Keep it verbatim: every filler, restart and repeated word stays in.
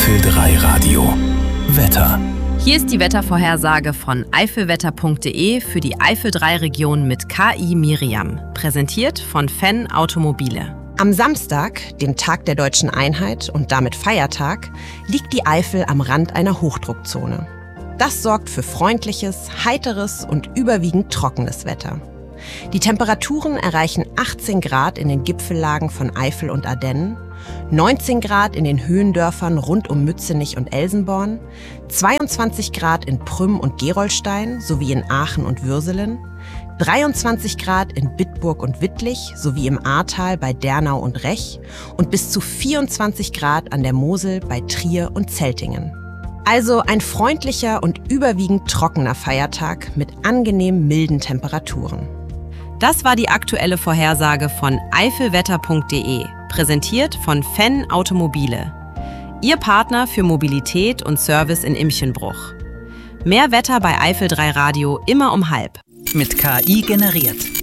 Eifel drei Radio. Wetter. Hier ist die Wettervorhersage von eifelwetter punkt de für die Eifel drei Region mit K I Miriam. Präsentiert von Fenn Automobile. Am Samstag, dem Tag der Deutschen Einheit und damit Feiertag, liegt die Eifel am Rand einer Hochdruckzone. Das sorgt für freundliches, heiteres und überwiegend trockenes Wetter. Die Temperaturen erreichen achtzehn Grad in den Gipfellagen von Eifel und Ardennen, neunzehn Grad in den Höhendörfern rund um Mützenich und Elsenborn, zweiundzwanzig Grad in Prüm und Gerolstein sowie in Aachen und Würselen, dreiundzwanzig Grad in Bitburg und Wittlich sowie im Ahrtal bei Dernau und Rech und bis zu vierundzwanzig Grad an der Mosel bei Trier und Zeltingen. Also ein freundlicher und überwiegend trockener Feiertag mit angenehm milden Temperaturen. Das war die aktuelle Vorhersage von eifelwetter punkt de, präsentiert von Fenn Automobile. Ihr Partner für Mobilität und Service in Imchenbruch. Mehr Wetter bei Eifel drei Radio immer um halb. Mit K I generiert.